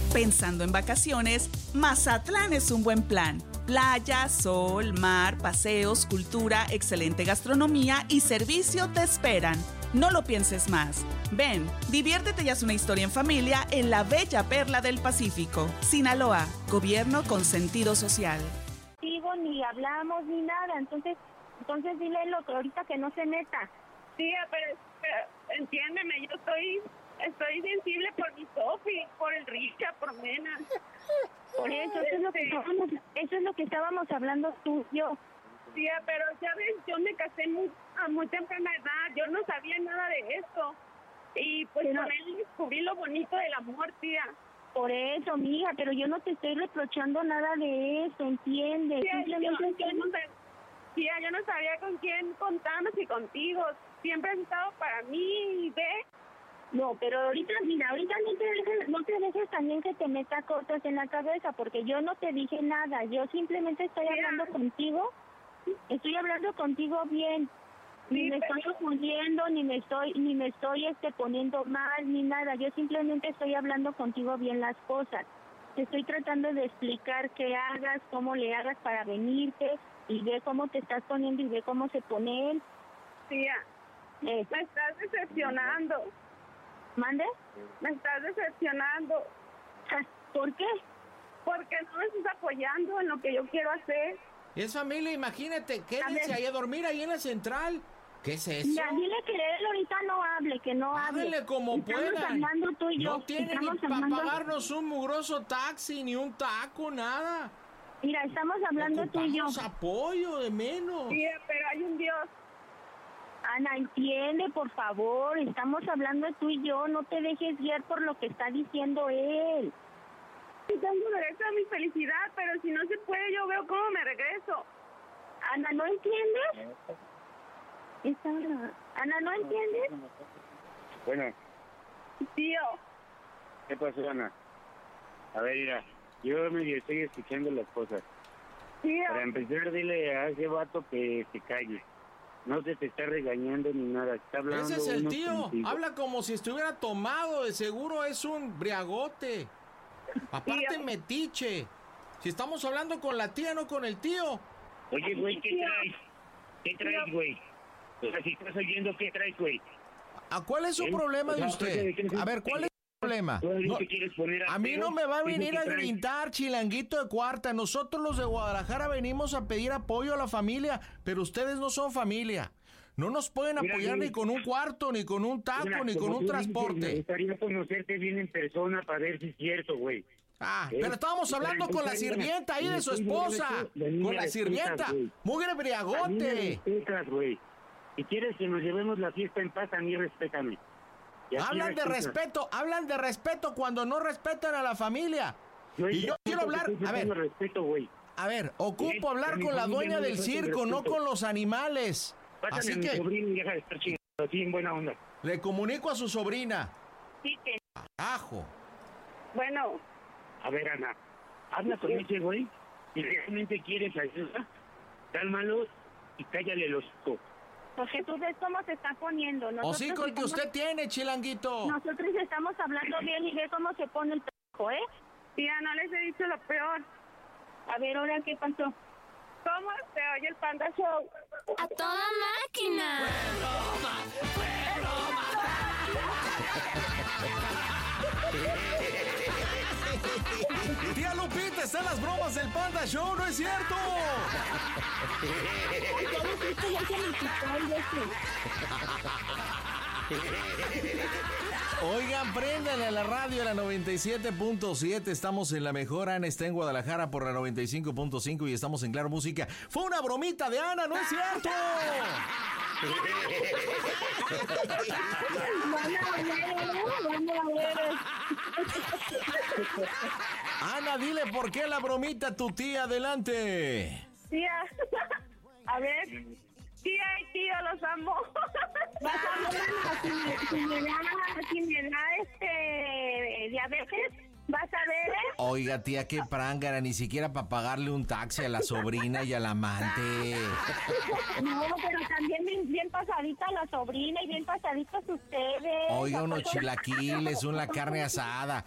Pensando en vacaciones, Mazatlán es un buen plan. Playa, sol, mar, paseos, cultura, excelente gastronomía y servicio te esperan. No lo pienses más. Ven, diviértete y haz una historia en familia en la bella perla del Pacífico. Sinaloa, gobierno con sentido social. Ni hablamos ni nada, entonces dile lo que ahorita que no se meta. Tía, pero entiéndeme, yo estoy sensible por mi Sofi, por el Richa, por Mena. Por eso, eso es lo que estábamos hablando tú y yo. Tía, pero ya ves, yo me casé a muy temprana edad, yo no sabía nada de esto. Y pues con él descubrí lo bonito del amor, tía. Por eso, amiga, pero yo no te estoy reprochando nada de eso, ¿entiendes? Tía, yo no sabía con quién contarnos y contigo. Siempre has estado para mí, ¿ves? No, pero ahorita no te dejes también que te meta cosas en la cabeza, porque yo no te dije nada, yo simplemente estoy hablando contigo bien. Ni me estoy confundiendo, ni me estoy poniendo mal, ni nada. Yo simplemente estoy hablando contigo bien las cosas. Te estoy tratando de explicar qué hagas, cómo le hagas para venirte, y ve cómo te estás poniendo y ve cómo se pone él. Tía, me estás decepcionando. ¿Mande? Me estás decepcionando. ¿Por qué? Porque no me estás apoyando en lo que yo quiero hacer. Es familia, imagínate, quédense ahí a dormir ahí en la central. ¿Qué es eso? Ya, dile que él ahorita no hable, que no hable. Háblele como pueda. Estamos hablando tú y yo. No tiene ni para pagarnos un mugroso taxi, ni un taco, nada. Mira, estamos hablando tú y yo. Apoyo, de menos. Sí, pero hay un Dios. Ana, entiende, por favor. Estamos hablando tú y yo. No te dejes guiar por lo que está diciendo él. Tengo derecho a mi felicidad, pero si no se puede, yo veo cómo me regreso. Ana, ¿no entiendes? Ana, ¿no entiendes? Bueno. Tío. ¿Qué pasó, Ana? A ver, mira, yo medio estoy escuchando las cosas. Tío. Para empezar, dile a ese vato que se calle. No se te está regañando ni nada, está hablando. Ese es el tío, contigo. habla como si estuviera tomado, de seguro es un briagote. Aparte metiche. Si estamos hablando con la tía, no con el tío. Oye, güey, ¿qué traes? ¿Qué traes, güey? O sea, si estás oyendo, ¿qué traes, güey? ¿A cuál es su problema de usted? A ver, ¿cuál es su problema? No, a mí no me va a venir a gritar, chilanguito de cuarta. Nosotros los de Guadalajara venimos a pedir apoyo a la familia, pero ustedes no son familia. No nos pueden apoyar ni con un cuarto, ni con un taco, ni con un transporte. Me gustaría conocerte bien en persona para ver si es cierto, güey. Pero estábamos hablando con la sirvienta ahí de su esposa. Con la sirvienta. Mugre briagote. Si quieres que nos llevemos la fiesta en paz, a mí respétame. Hablan de respeto cuando no respetan a la familia. Y yo quiero hablar, a ver, ocupo hablar con la dueña del circo, no con los animales. Así que en buena onda. Le comunico a su sobrina. Sí, que. Ajo. Bueno. A ver, Ana, habla con ese güey. Si realmente quieres ayuda, cálmalo y cállale los ojos. Porque tú ves cómo se está poniendo. Hocico el que usted tiene, chilanguito. Nosotros estamos hablando bien y ve cómo se pone el trabajo, ¿eh? Tía, no les he dicho lo peor. A ver, ahora, ¿qué pasó? ¿Cómo se oye el Panda Show? ¡A toda máquina! Tía Lupita, están las bromas del Panda Show, ¿no es cierto? Oigan, préndale a la radio, a la 97.7. Estamos en la mejor. Ana está en Guadalajara por la 95.5 y estamos en Claro Música. Fue una bromita de Ana, ¿no es cierto? Ana, dile por qué la bromita a tu tía. Adelante. Tía, a ver. Tía y tío, los amo. Si me da diabetes, vas a ver, ¿eh? Oiga, tía, qué prángara, ni siquiera para pagarle un taxi a la sobrina y al amante. No, pero también bien pasadita la sobrina y bien pasaditos ustedes. Oiga, unos chilaquiles, una carne asada.